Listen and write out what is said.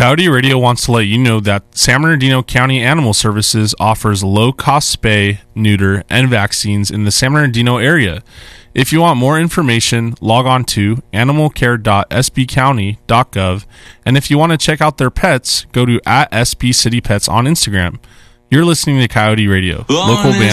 Coyote Radio wants to let you know that San Bernardino County Animal Services offers low-cost spay, neuter, and vaccines in the San Bernardino area. If you want more information, log on to animalcare.sbcounty.gov, and if you want to check out their pets, go to @SBCityPets on Instagram. You're listening to Coyote Radio, local band.